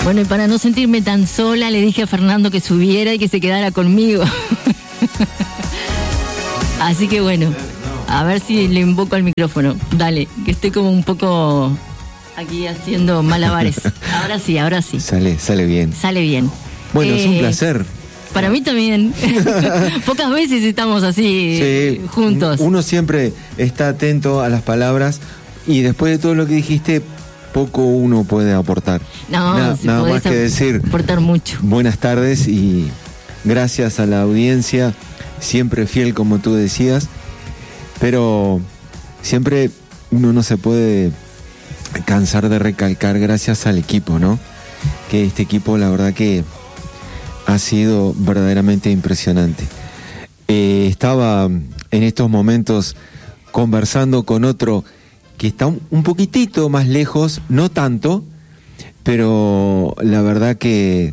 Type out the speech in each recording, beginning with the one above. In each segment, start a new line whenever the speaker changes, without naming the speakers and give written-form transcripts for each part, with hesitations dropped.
Bueno, y para no sentirme tan sola, le dije a Fernando que subiera y que se quedara conmigo. Así que bueno, a ver si le invoco al micrófono. Dale, que estoy como un poco aquí haciendo malabares. Ahora sí.
Sale bien.
Sale bien.
Bueno, es un placer.
Para mí también. Pocas veces estamos así juntos.
Uno siempre está atento a las palabras y después de todo lo que dijiste, poco uno puede aportar. Nada más que decir.
Aportar mucho.
Buenas tardes y gracias a la audiencia, siempre fiel como tú decías, pero siempre uno no se puede cansar de recalcar gracias al equipo, ¿no? Que este equipo la verdad que ha sido verdaderamente impresionante. Estaba en estos momentos conversando con otro que está un poquitito más lejos, no tanto, pero la verdad que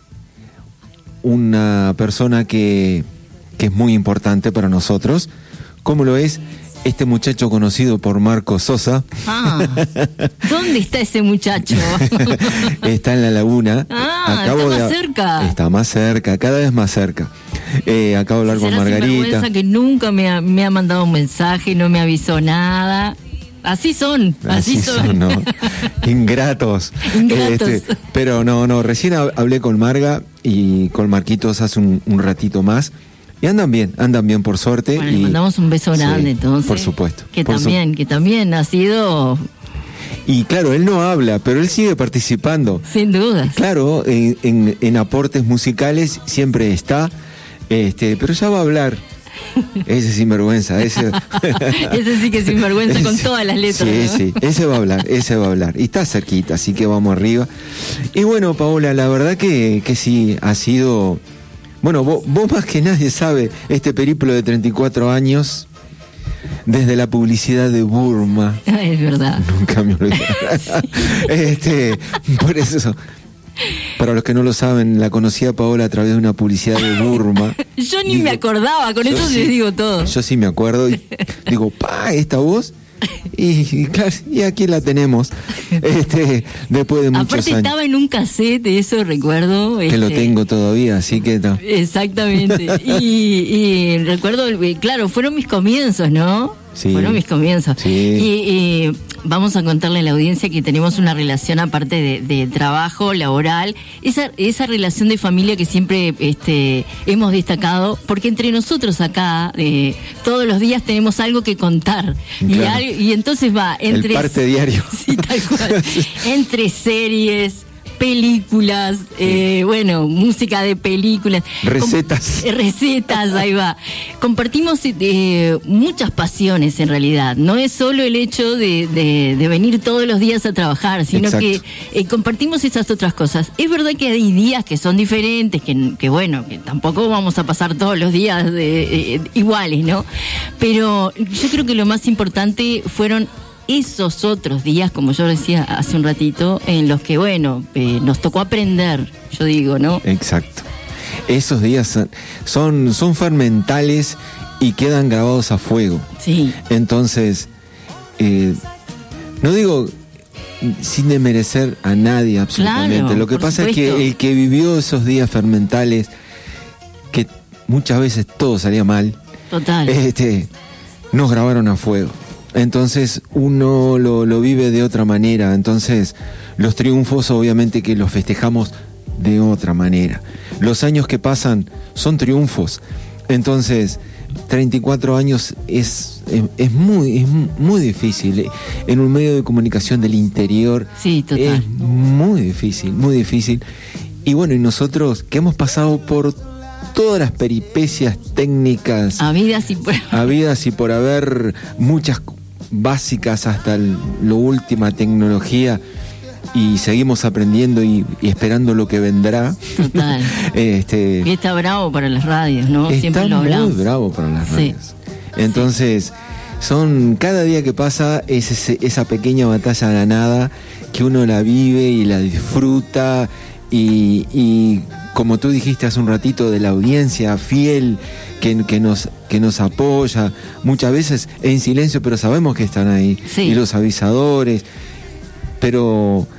una persona que es muy importante para nosotros, como lo es este muchacho conocido por Marco Sosa.
¿Dónde está ese muchacho?
Está en La Laguna.
Está más cerca.
Está más cerca, cada vez más cerca. Acabo de hablar con Margarita.
Sinvergüenza que nunca me ha mandado un mensaje, no me avisó nada. Así son.
¿No? Ingratos. Pero no, recién hablé con Marga y con Marquitos hace un ratito más. Y andan bien por suerte.
Bueno, le mandamos un beso grande, entonces.
Por supuesto.
Que también ha sido...
Y claro, él no habla, pero él sigue participando.
Sin duda.
Claro, en aportes musicales siempre está, pero ya va a hablar. Ese sinvergüenza, ese
sí que es sinvergüenza con todas las letras.
Sí, ese va a hablar. Y está cerquita, así que vamos arriba. Y bueno, Paola, la verdad que sí, ha sido... Bueno, vos más que nadie sabe este periplo de 34 años desde la publicidad de Burma.
Es verdad.
Nunca me olvidé. Por eso, para los que no lo saben, la conocí a Paola a través de una publicidad de Burma.
Yo ni me acordaba, con eso les digo todo.
Yo sí me acuerdo y digo, ¿esta voz? Y claro, y aquí la tenemos. Después de muchos
Aparte
años.
estaba en un cassette, eso recuerdo.
Que lo tengo todavía, así que no.
Exactamente. y recuerdo, claro, fueron mis comienzos, ¿no?
Sí.
Fueron mis comienzos.
Sí.
Y vamos a contarle a la audiencia que tenemos una relación aparte de trabajo, laboral, esa relación de familia que siempre hemos destacado, porque entre nosotros acá todos los días tenemos algo que contar. Claro. Y entonces va entre...
El parte diario.
Sí, tal cual. Entre series, películas, bueno, música de películas.
Recetas.
Recetas, ahí va. Compartimos muchas pasiones en realidad. No es solo el hecho de venir todos los días a trabajar, sino Exacto. que compartimos esas otras cosas. Es verdad que hay días que son diferentes, que bueno, que tampoco vamos a pasar todos los días iguales, ¿no? Pero yo creo que lo más importante fueron esos otros días, como yo decía hace un ratito, en los que, bueno, nos tocó aprender, yo digo, ¿no?
Exacto. Esos días son fermentales y quedan grabados a fuego.
Sí.
Entonces, no digo sin desmerecer a nadie absolutamente.
Claro,
lo que pasa es que el que vivió esos días fermentales, que muchas veces todo salía mal,
total,
nos grabaron a fuego. Entonces uno lo vive de otra manera. Entonces los triunfos obviamente que los festejamos de otra manera. Los años que pasan son triunfos. Entonces 34 años es muy difícil. En un medio de comunicación del interior,
sí, total,
es muy difícil. Y bueno, y nosotros que hemos pasado por todas las peripecias técnicas habidas y por haber, muchas básicas hasta la última tecnología, y seguimos aprendiendo y esperando lo que vendrá.
Total. Y está bravo para las radios, ¿no? Siempre lo hablamos.
Está muy bravo para las radios.
Sí.
Entonces, son cada día que pasa es esa pequeña batalla ganada que uno la vive y la disfruta, y como tú dijiste hace un ratito, de la audiencia fiel que nos apoya, muchas veces en silencio, pero sabemos que están ahí.
Sí.
Y los avisadores, pero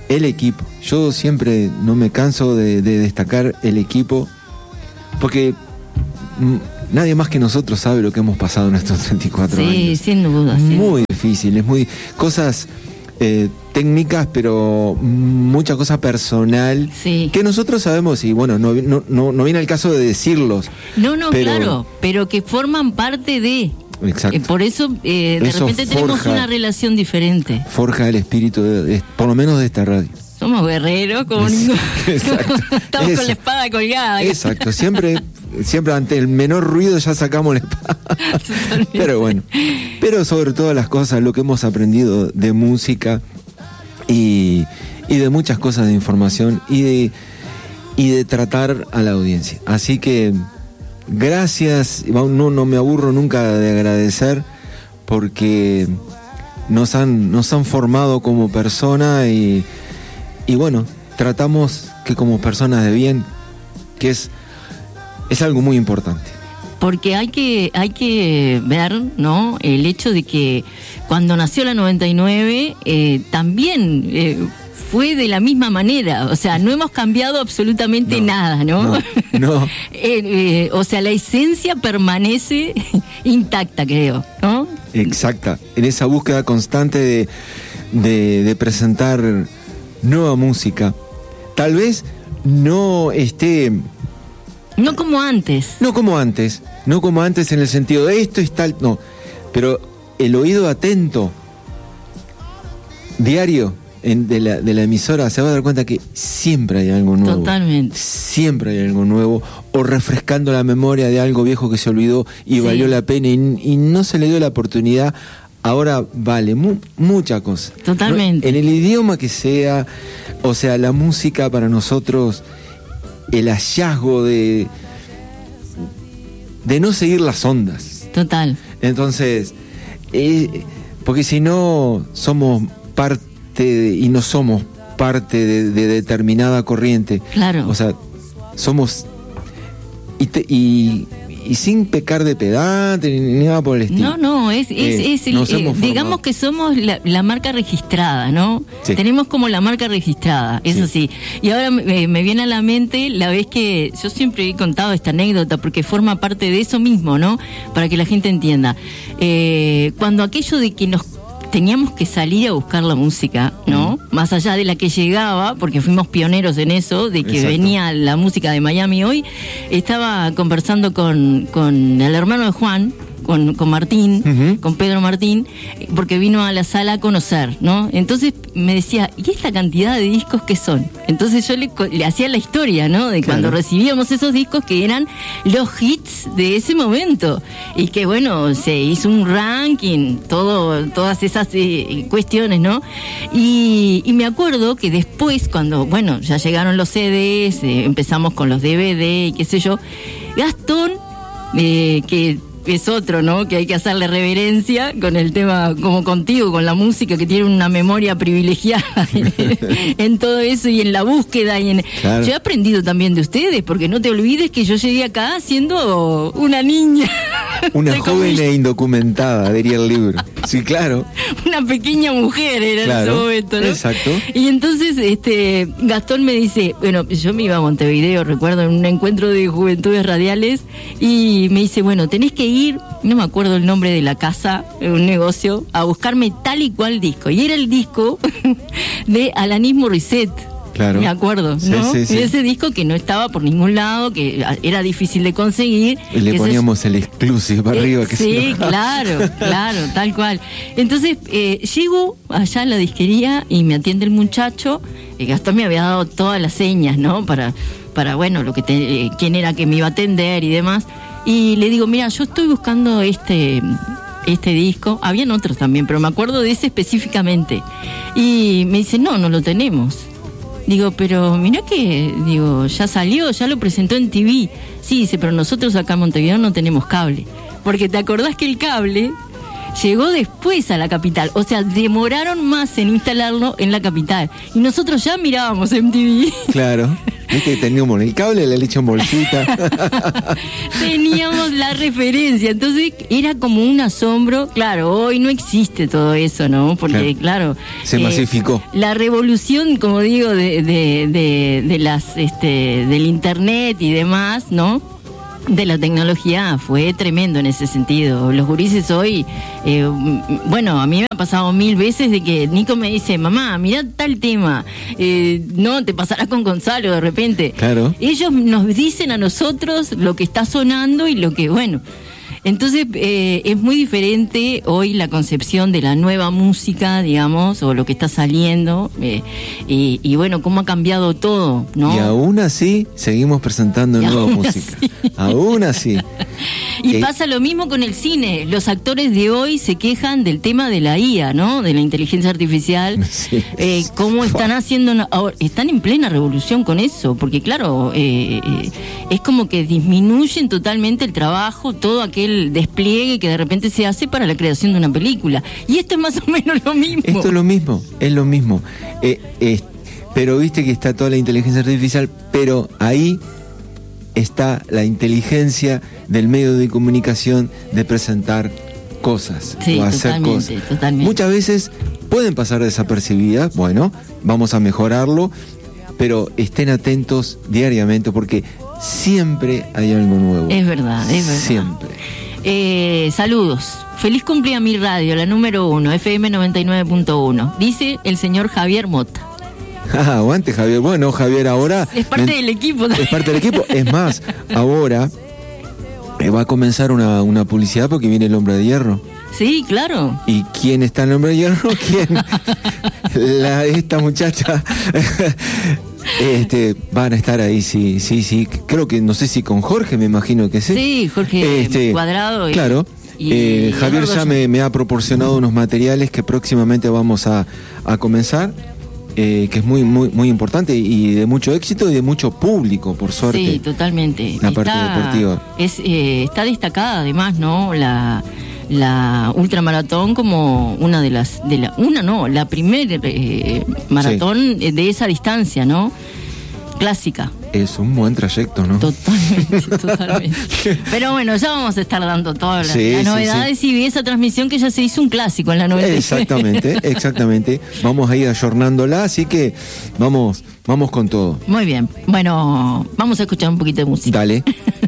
el equipo. Yo siempre no me canso de destacar el equipo, porque nadie más que nosotros sabe lo que hemos pasado en estos 34 años.
Sí, sin duda.
Muy difíciles, muy cosas técnicas, pero mucha cosa personal, que nosotros sabemos, y bueno, no viene el caso de decirlos.
No, claro, pero que forman parte de...
Exacto.
Por eso, de repente tenemos una relación diferente.
Forja el espíritu, por lo menos de esta radio.
Somos guerreros, como estamos con la espada colgada.
Exacto, siempre ante el menor ruido ya sacamos la espada. Pero bueno, pero sobre todas las cosas, lo que hemos aprendido de música y de muchas cosas de información y de tratar a la audiencia. Así que gracias, no me aburro nunca de agradecer, porque nos han formado como persona y bueno, tratamos que como personas de bien, que es algo muy importante.
Porque hay que ver, ¿no?, el hecho de que cuando nació la 99 también fue de la misma manera, o sea, no hemos cambiado absolutamente nada, ¿no? No. O sea, la esencia permanece intacta, creo, ¿no?
Exacta, en esa búsqueda constante de presentar nueva música. Tal vez no esté...
No como antes en el sentido de esto es tal, no, pero el oído atento diario de la emisora se va a dar cuenta que siempre hay algo nuevo. Totalmente.
Siempre hay algo nuevo, o refrescando la memoria de algo viejo que se olvidó y valió la pena y no se le dio la oportunidad. Ahora vale mucha cosa.
Totalmente.
¿No? En el idioma que sea, o sea, la música para nosotros, el hallazgo de no seguir las ondas.
Total.
Entonces, porque si no somos parte y no somos parte de determinada corriente.
Claro.
O sea, somos y sin pecar de pedante ni nada por el estilo.
No, digamos que somos la marca registrada, ¿no? Sí. Tenemos como la marca registrada, eso sí. Y ahora me viene a la mente la vez que yo siempre he contado esta anécdota porque forma parte de eso mismo, ¿no? Para que la gente entienda. Cuando aquello de que nos teníamos que salir a buscar la música, ¿no? Más allá de la que llegaba, porque fuimos pioneros en eso, de que venía la música de Miami. Hoy estaba conversando con el hermano de Juan, con Martín, con Pedro Martín, porque vino a la sala a conocer, ¿no? Entonces me decía, ¿y esta cantidad de discos qué son? Entonces yo le hacía la historia, ¿no? De cuando recibíamos esos discos que eran los hits de ese momento. Y que bueno, se hizo un ranking, todas esas cuestiones, ¿no? Y me acuerdo que después, cuando, bueno, ya llegaron los CDs, empezamos con los DVD y qué sé yo, Gastón, que es otro, ¿no? Que hay que hacerle reverencia con el tema, como contigo, con la música, que tiene una memoria privilegiada en todo eso y en la búsqueda. Claro. Yo he aprendido también de ustedes, porque no te olvides que yo llegué acá siendo una niña.
Una joven e indocumentada, diría el libro. Sí, claro.
Una pequeña mujer era en ese momento, ¿no?
Exacto.
Y entonces Gastón me dice, bueno, yo me iba a Montevideo, recuerdo, en un encuentro de juventudes radiales, y me dice, bueno, tenés que ir, no me acuerdo el nombre de la casa, un negocio, a buscarme tal y cual disco. Y era el disco de Alanis Morissette. Claro. Me acuerdo, ¿no? Sí. Y ese disco que no estaba por ningún lado, que era difícil de conseguir.
Y le poníamos el exclusive arriba. Que
sí, claro, tal cual. Entonces, llego allá a la disquería y me atiende el muchacho. Gastón me había dado todas las señas, ¿no? Para bueno, quién era que me iba a atender y demás. Y le digo, mira, yo estoy buscando este disco. Habían otros también, pero me acuerdo de ese específicamente. Y me dice, no lo tenemos. Digo, pero mirá que, ya salió, ya lo presentó en TV. Sí, dice, pero nosotros acá en Montevideo no tenemos cable. Porque te acordás que el cable llegó después a la capital. O sea, demoraron más en instalarlo en la capital. Y nosotros ya mirábamos MTV.
Claro. Viste que teníamos el cable, le echó en bolsita.
Teníamos la referencia, entonces era como un asombro. Claro, hoy no existe todo eso, ¿no? Porque, claro,
se masificó.
La revolución, como digo, de las del internet y demás, ¿no? De la tecnología fue tremendo en ese sentido. Los gurises hoy, bueno, a mí me ha pasado 1000 veces de que Nico me dice, mamá, mirá tal tema, no, te pasará con Gonzalo de repente.
Claro.
Ellos nos dicen a nosotros lo que está sonando y lo que, bueno. Entonces es muy diferente hoy la concepción de la nueva música, digamos, o lo que está saliendo, y bueno, cómo ha cambiado todo, ¿no?
Y aún así seguimos presentando nueva música. Así. Aún así.
Y pasa lo mismo con el cine. Los actores de hoy se quejan del tema de la IA, ¿no? De la inteligencia artificial. Sí. ¿Cómo están haciendo? Ahora, están en plena revolución con eso, porque claro, es como que disminuyen totalmente el trabajo, todo aquel despliegue que de repente se hace para la creación de una película. Y esto es más o menos lo mismo.
Esto es lo mismo. Pero viste que está toda la inteligencia artificial, pero ahí está la inteligencia del medio de comunicación de presentar cosas,
sí,
o hacer cosas.
Totalmente.
Muchas veces pueden pasar desapercibidas, bueno, vamos a mejorarlo, pero estén atentos diariamente porque siempre hay algo nuevo.
Es verdad.
Siempre.
Saludos. Feliz cumpleaños a mi radio, la número 1, FM 99.1. Dice el señor Javier Mota.
Aguante, Javier. Bueno, Javier, ahora...
Es parte del equipo.
Es parte del equipo. Es más, ahora va a comenzar una publicidad porque viene el Hombre de Hierro.
Sí, claro.
¿Y quién está en el Hombre de Hierro? ¿Quién? Esta muchacha... van a estar ahí, sí. Creo que, no sé si con Jorge, me imagino que sí.
Sí, Jorge Cuadrado.
Claro. Javier ya me ha proporcionado unos materiales que próximamente vamos a comenzar. Que es muy importante y de mucho éxito y de mucho público, por suerte.
Sí, totalmente.
La parte deportiva.
Está destacada además, ¿no? La ultramaratón como una de las... la primera maratón de esa distancia, ¿no? Clásica.
Es un buen trayecto, ¿no?
Totalmente. Pero bueno, ya vamos a estar dando todas las novedades y esa transmisión que ya se hizo un clásico en la 96.
Exactamente. Vamos a ir ayornándola, así que vamos con todo.
Muy bien. Bueno, vamos a escuchar un poquito de música.
Dale.